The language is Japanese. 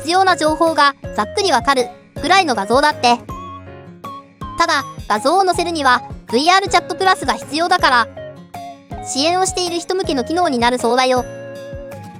必要な情報がざっくりわかるぐらいの画像だって。ただ、画像を載せるには VR チャットプラスが必要だから、支援をしている人向けの機能になるそうだよ。